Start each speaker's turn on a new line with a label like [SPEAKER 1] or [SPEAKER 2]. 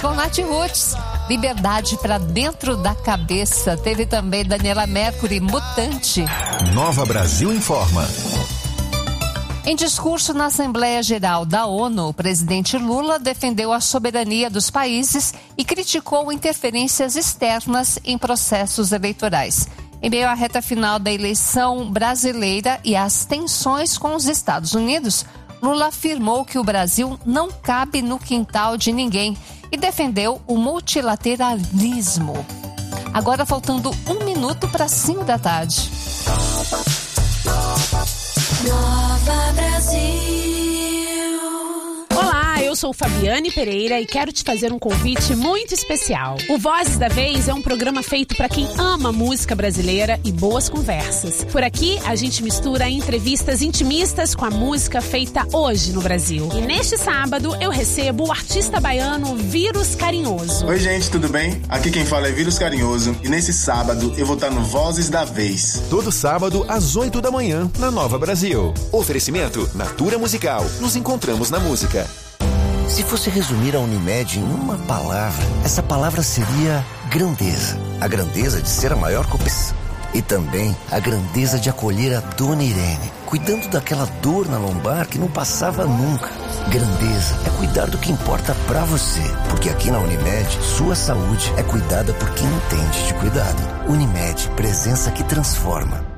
[SPEAKER 1] com Nath Roots. Liberdade pra dentro da cabeça. Teve também Daniela Mercury, Mutante.
[SPEAKER 2] Nova Brasil Informa.
[SPEAKER 1] Em discurso na Assembleia Geral da ONU, o presidente Lula defendeu a soberania dos países e criticou interferências externas em processos eleitorais. Em meio à reta final da eleição brasileira e às tensões com os Estados Unidos, Lula afirmou que o Brasil não cabe no quintal de ninguém e defendeu o multilateralismo. Agora faltando 1 minuto para 5 da tarde.
[SPEAKER 3] Nova Brasil.
[SPEAKER 4] Olá, eu sou Fabiane Pereira e quero te fazer um convite muito especial. O Vozes da Vez é um programa feito para quem ama música brasileira e boas conversas. Por aqui, a gente mistura entrevistas intimistas com a música feita hoje no Brasil. E neste sábado, eu recebo o artista baiano Vírus Carinhoso.
[SPEAKER 5] Oi, gente, tudo bem? Aqui quem fala é Vírus Carinhoso e nesse sábado eu vou estar no Vozes da Vez.
[SPEAKER 2] Todo sábado, às 8 da manhã, na Nova Brasil. Oferecimento Natura Musical. Nos encontramos na música.
[SPEAKER 6] Se fosse resumir a Unimed em uma palavra, essa palavra seria grandeza. A grandeza de ser a maior cooperação. E também a grandeza de acolher a Dona Irene, cuidando daquela dor na lombar que não passava nunca. Grandeza é cuidar do que importa pra você, porque aqui na Unimed, sua saúde é cuidada por quem entende de cuidado. Unimed, presença que transforma.